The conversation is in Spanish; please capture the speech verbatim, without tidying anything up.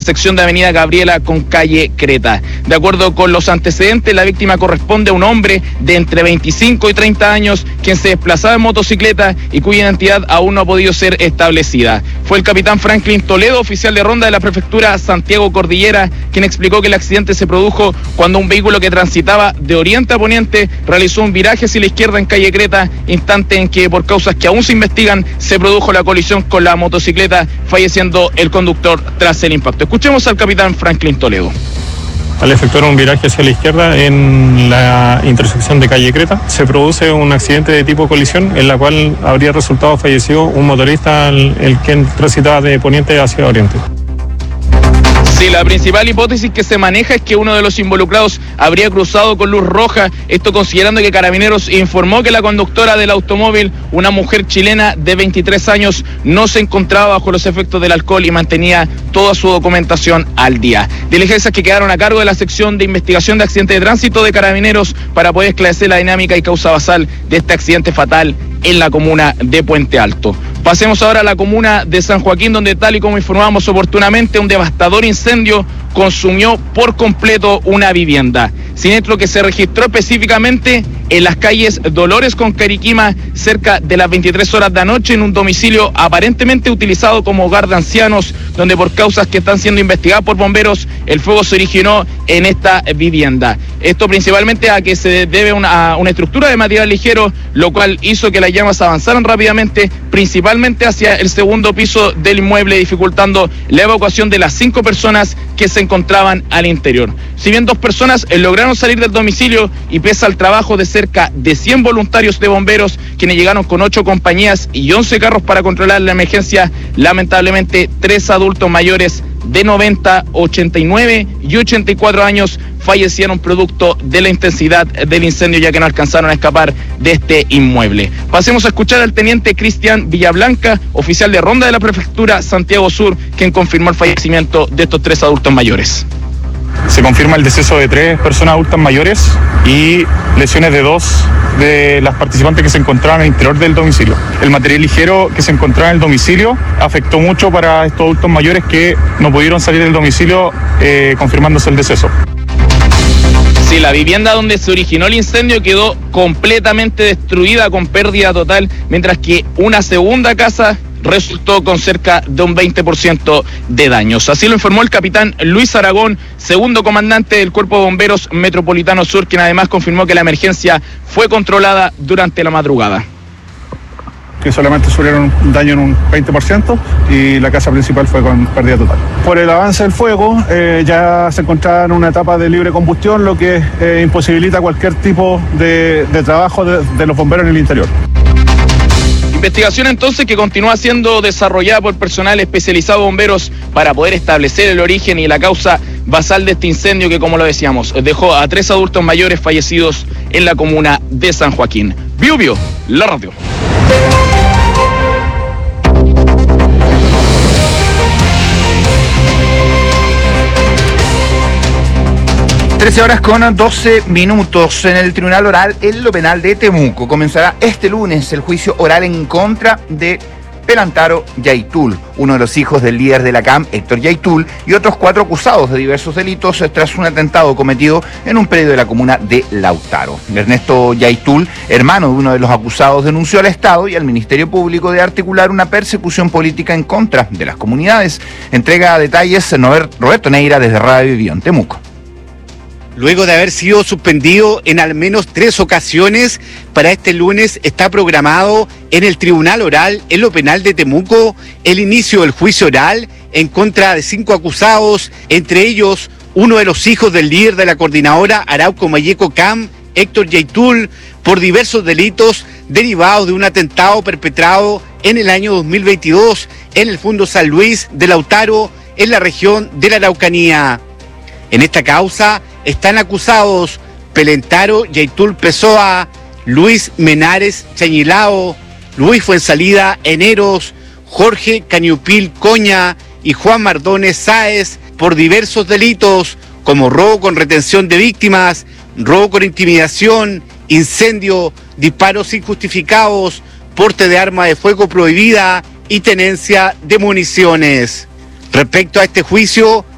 intersección de avenida Gabriela con calle Creta. De acuerdo con los antecedentes, la víctima corresponde a un hombre de entre veinticinco y treinta años, quien se desplazaba en motocicleta y cuya identidad aún no ha podido ser establecida. Fue el capitán Franklin Toledo, oficial de ronda de la prefectura Santiago Cordillera, quien explicó que el accidente se produjo cuando un vehículo que transitaba de oriente a poniente realizó un viraje hacia la izquierda en calle Creta, instante en que, por causas que aún se investigan, se produjo la colisión con la motocicleta, falleciendo el conductor tras el impacto. Escuchemos al capitán Franklin Toledo. Al efectuar un viraje hacia la izquierda en la intersección de calle Creta, se produce un accidente de tipo colisión en la cual habría resultado fallecido un motorista, el, el quien transitaba de poniente hacia oriente. Sí, la principal hipótesis que se maneja es que uno de los involucrados habría cruzado con luz roja, esto considerando que Carabineros informó que la conductora del automóvil, una mujer chilena de veintitrés años, no se encontraba bajo los efectos del alcohol y mantenía toda su documentación al día. Diligencias que quedaron a cargo de la sección de investigación de accidentes de tránsito de Carabineros para poder esclarecer la dinámica y causa basal de este accidente fatal en la comuna de Puente Alto. Pasemos ahora a la comuna de San Joaquín, donde, tal y como informábamos oportunamente, un devastador incendio consumió por completo una vivienda. Siniestro que se registró específicamente en las calles Dolores con Cariquima, cerca de las veintitrés horas de anoche, en un domicilio aparentemente utilizado como hogar de ancianos, donde por causas que están siendo investigadas por bomberos, el fuego se originó en esta vivienda. Esto principalmente a que se debe una, a una estructura de material ligero, lo cual hizo que las llamas avanzaran rápidamente, principalmente hacia el segundo piso del inmueble, dificultando la evacuación de las cinco personas que se encontraban al interior. Si bien dos personas lograron salir del domicilio, y pese al trabajo de cerca de cien voluntarios de bomberos, quienes llegaron con ocho compañías y once carros para controlar la emergencia, lamentablemente tres adultos mayores de noventa, ochenta y nueve y ochenta y cuatro años fallecieron producto de la intensidad del incendio, ya que no alcanzaron a escapar de este inmueble. Pasemos a escuchar al teniente Cristian Villablanca, oficial de ronda de la prefectura Santiago Sur, quien confirmó el fallecimiento de estos tres adultos mayores. Se confirma el deceso de tres personas adultas mayores y lesiones de dos de las participantes que se encontraban al interior del domicilio. El material ligero que se encontraba en el domicilio afectó mucho para estos adultos mayores que no pudieron salir del domicilio, eh, confirmándose el deceso. Sí, la vivienda donde se originó el incendio quedó completamente destruida, con pérdida total, mientras que una segunda casa resultó con cerca de un veinte por ciento de daños. Así lo informó el capitán Luis Aragón, segundo comandante del Cuerpo de Bomberos Metropolitano Sur, quien además confirmó que la emergencia fue controlada durante la madrugada. Que solamente sufrieron un daño en un veinte por ciento y la casa principal fue con pérdida total. Por el avance del fuego, eh, ya se encontraba en una etapa de libre combustión, lo que eh, imposibilita cualquier tipo de, de trabajo de, de los bomberos en el interior. Investigación entonces que continúa siendo desarrollada por personal especializado de bomberos para poder establecer el origen y la causa basal de este incendio que, como lo decíamos, dejó a tres adultos mayores fallecidos en la comuna de San Joaquín. Biu Biu, la radio. trece horas con doce minutos. En el Tribunal Oral en lo Penal de Temuco comenzará este lunes el juicio oral en contra de Pelantaro Yaitul, uno de los hijos del líder de la C A M, Héctor Yaitul, y otros cuatro acusados de diversos delitos tras un atentado cometido en un predio de la comuna de Lautaro. Ernesto Yaitul, hermano de uno de los acusados, denunció al Estado y al Ministerio Público de articular una persecución política en contra de las comunidades. Entrega detalles Roberto Neira desde Radio Vivió en Temuco. Luego de haber sido suspendido en al menos tres ocasiones, para este lunes está programado en el Tribunal Oral en lo Penal de Temuco el inicio del juicio oral en contra de cinco acusados, entre ellos uno de los hijos del líder de la coordinadora Arauco Mayeco C A M, Héctor Yaitul, por diversos delitos derivados de un atentado perpetrado en el año dos mil veintidós en el Fundo San Luis de Lautaro, en la región de la Araucanía. En esta causa están acusados Pelantaro Yaitul Pessoa, Luis Menares Chañilao, Luis Fuensalida Eneros, Jorge Cañupil Coña y Juan Mardones Sáez por diversos delitos como robo con retención de víctimas, robo con intimidación, incendio, disparos injustificados, porte de arma de fuego prohibida y tenencia de municiones. Respecto a este juicio,